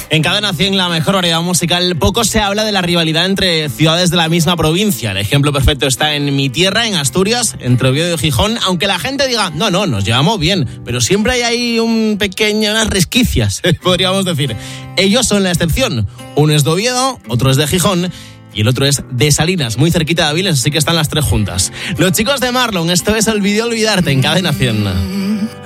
En Cadena 100, la mejor variedad musical, poco se habla de la rivalidad entre ciudades de la misma provincia. El ejemplo perfecto está en mi tierra, en Asturias, entre Oviedo y Gijón, aunque la gente diga, no, nos llevamos bien, pero siempre hay ahí unas resquicias, podríamos decir. Ellos son la excepción. Uno es de Oviedo, otro es de Gijón y el otro es de Salinas, muy cerquita de Avilés, así que están las tres juntas. Los chicos de Marlon, esto es Olvidé Olvidarte en Cadena 100.